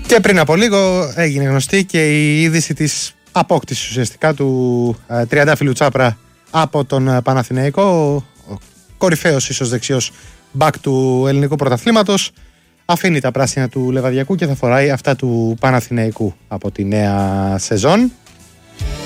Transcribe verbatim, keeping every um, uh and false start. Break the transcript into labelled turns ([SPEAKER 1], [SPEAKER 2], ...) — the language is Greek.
[SPEAKER 1] Και πριν από λίγο έγινε γνωστή και η είδηση της απόκτησης ουσιαστικά του ε, Τριαντάφυλλου Τσάπρα από τον ε, Παναθηναϊκό, ο, ο κορυφαίος ίσως δεξιός μπακ του ελληνικού πρωταθλήματος. Αφήνει τα πράσινα του Λεβαδιακού και θα φοράει αυτά του Παναθηναϊκού από τη νέα σεζόν.